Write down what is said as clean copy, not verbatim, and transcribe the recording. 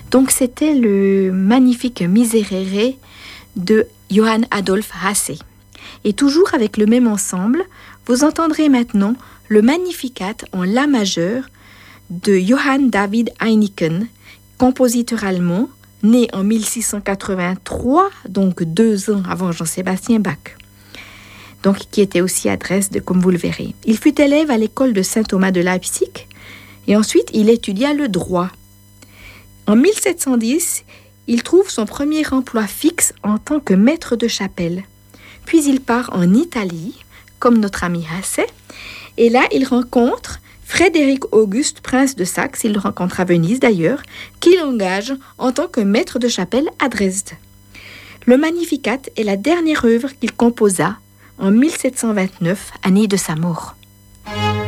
Donc c'était le magnifique Miserere de Johann Adolph Hasse. Et toujours avec le même ensemble, vous entendrez maintenant le Magnificat en La majeur de Johann David Heineken, compositeur allemand, né en 1683, donc 2 ans avant Jean-Sébastien Bach, donc qui était aussi à Dresde, comme vous le verrez. Il fut élève à l'école de Saint-Thomas de Leipzig et ensuite il étudia le droit. En 1710, il trouve son premier emploi fixe en tant que maître de chapelle. Puis il part en Italie, comme notre ami Hasse, et là il rencontre Frédéric Auguste, prince de Saxe, il le rencontre à Venise d'ailleurs, qui l'engage en tant que maître de chapelle à Dresde. Le Magnificat est la dernière œuvre qu'il composa en 1729, année de sa mort.